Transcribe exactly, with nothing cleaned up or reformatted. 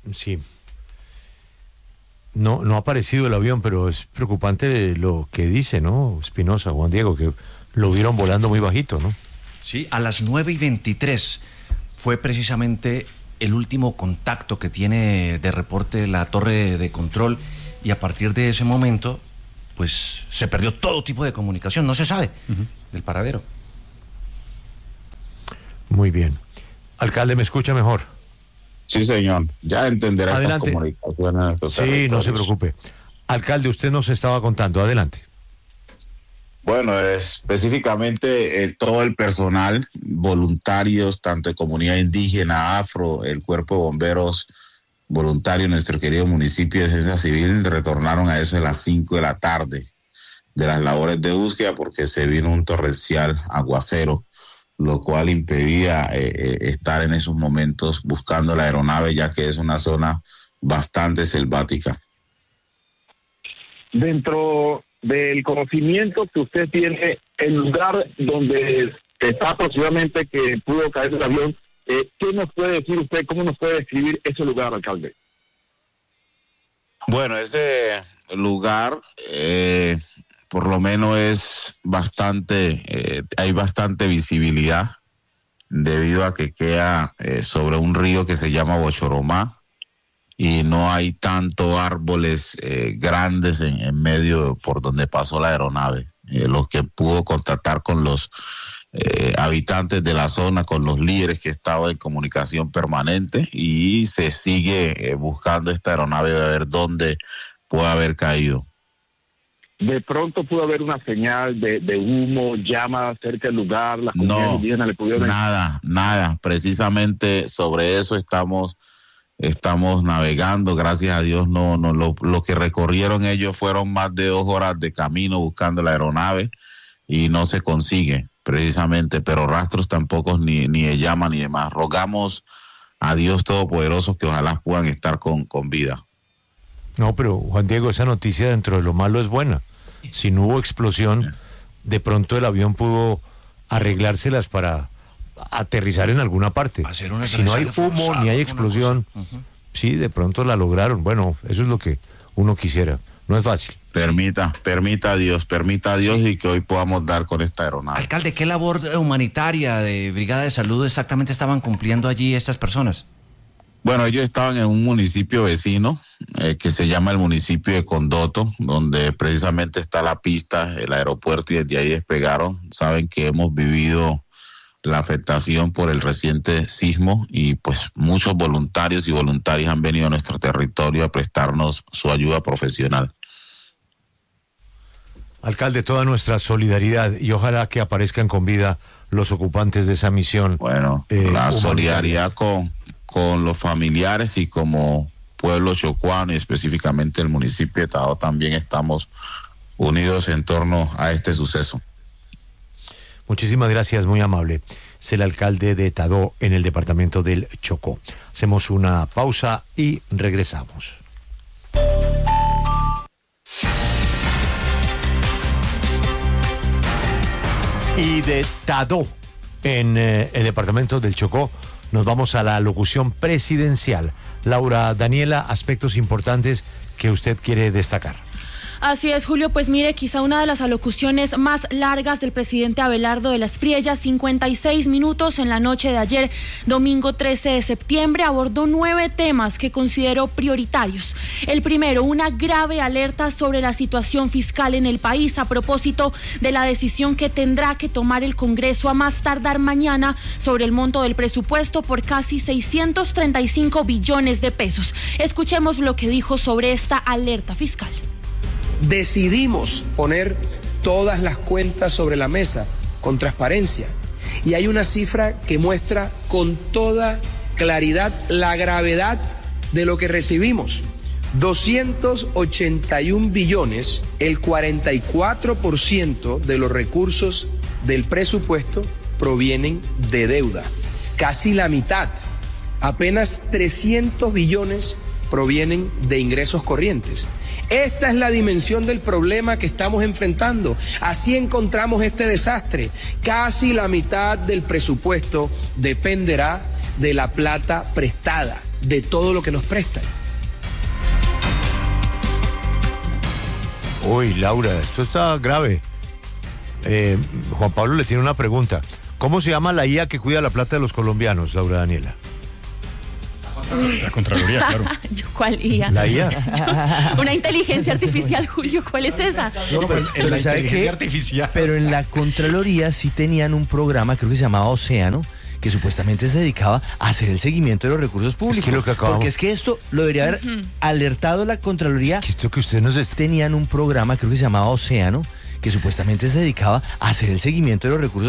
Sí. No, no ha aparecido el avión, pero es preocupante lo que dice, ¿no? Espinosa, Juan Diego, que lo vieron volando muy bajito, ¿no? Sí, a las nueve y veintitrés fue precisamente el último contacto que tiene de reporte la torre de control, y a partir de ese momento, pues se perdió todo tipo de comunicación, no se sabe uh-huh. del paradero. Muy bien. Alcalde, ¿me escucha mejor? Sí, señor. Ya entenderá estas comunicaciones. Sí, no se preocupe. Alcalde, usted nos estaba contando. Adelante. Bueno, específicamente eh, todo el personal, voluntarios, tanto de comunidad indígena, afro, el cuerpo de bomberos voluntarios de nuestro querido municipio de Defensa Civil, retornaron a eso de las cinco de la tarde de las labores de búsqueda, porque se vino un torrencial aguacero, lo cual impedía eh, estar en esos momentos buscando la aeronave, ya que es una zona bastante selvática. Dentro del conocimiento que usted tiene, el lugar donde está aproximadamente que pudo caer el avión, eh, ¿qué nos puede decir usted? ¿Cómo nos puede describir ese lugar, alcalde? Bueno, este lugar... Eh, por lo menos es bastante, eh, hay bastante visibilidad debido a que queda eh, sobre un río que se llama Bochoromá, y no hay tanto árboles eh, grandes en, en medio por donde pasó la aeronave. Eh, lo que pudo contactar con los eh, habitantes de la zona, con los líderes que estaban en comunicación permanente, y se sigue eh, buscando esta aeronave a ver dónde puede haber caído. De pronto pudo haber una señal de, de humo, llamas cerca del lugar, las comunidades indígenas le pudieron... Nada, nada, precisamente sobre eso estamos, estamos navegando, gracias a Dios. No, no, lo, lo que recorrieron ellos fueron más de dos horas de camino buscando la aeronave, y no se consigue precisamente, pero rastros tampoco, ni, ni de llama ni demás. Rogamos a Dios Todopoderoso que ojalá puedan estar con, con vida. No, pero Juan Diego, esa noticia dentro de lo malo es buena. Si no hubo explosión, de pronto el avión pudo arreglárselas para aterrizar en alguna parte. Si no hay humo ni hay explosión, uh-huh. sí, de pronto la lograron. Bueno, eso es lo que uno quisiera. No es fácil. Permita, permita a Dios, permita a Dios sí. y que hoy podamos dar con esta aeronave. Alcalde, ¿qué labor humanitaria de Brigada de Salud exactamente estaban cumpliendo allí estas personas? Bueno, ellos estaban en un municipio vecino eh, que se llama el municipio de Condoto, donde precisamente está la pista, el aeropuerto, y desde ahí despegaron. Saben que hemos vivido la afectación por el reciente sismo, y pues muchos voluntarios y voluntarias han venido a nuestro territorio a prestarnos su ayuda profesional. Alcalde, toda nuestra solidaridad, y ojalá que aparezcan con vida los ocupantes de esa misión. Bueno, eh, la solidaridad con... con los familiares, y como pueblo chocuano y específicamente el municipio de Tadó también estamos unidos en torno a este suceso. Muchísimas gracias, muy amable. Es el alcalde de Tadó en el departamento del Chocó. Hacemos una pausa y regresamos. Y de Tadó en eh, el departamento del Chocó nos vamos a la locución presidencial. Laura Daniela, aspectos importantes que usted quiere destacar. Así es, Julio, pues mire, quizá una de las alocuciones más largas del presidente Abelardo de las Priellas, cincuenta y seis minutos en la noche de ayer, domingo trece de septiembre, abordó nueve temas que consideró prioritarios. El primero, una grave alerta sobre la situación fiscal en el país a propósito de la decisión que tendrá que tomar el Congreso a más tardar mañana sobre el monto del presupuesto por casi seiscientos treinta y cinco billones de pesos. Escuchemos lo que dijo sobre esta alerta fiscal. Decidimos poner todas las cuentas sobre la mesa con transparencia, y hay una cifra que muestra con toda claridad la gravedad de lo que recibimos. doscientos ochenta y un billones, el cuarenta y cuatro por ciento de los recursos del presupuesto provienen de deuda, casi la mitad, apenas trescientos billones provienen de ingresos corrientes. Esta es la dimensión del problema que estamos enfrentando. Así encontramos este desastre. Casi la mitad del presupuesto dependerá de la plata prestada, de todo lo que nos prestan. Uy, Laura, esto está grave. Eh, Juan Pablo le tiene una pregunta. ¿Cómo se llama la I A que cuida la plata de los colombianos, Laura Daniela? La Contraloría, claro. ¿Yo cuál I A? La I A. Yo, una inteligencia artificial, Julio, ¿cuál es esa? No, pero, en pero la ¿sabe inteligencia qué? artificial. Pero en la Contraloría sí tenían un programa, creo que se llamaba Océano, que supuestamente se dedicaba a hacer el seguimiento de los recursos públicos. Es que lo que acabamos... Porque es que esto lo debería haber uh-huh. alertado la Contraloría. Es que esto que usted nos está... Tenían un programa, creo que se llamaba Océano, que supuestamente se dedicaba a hacer el seguimiento de los recursos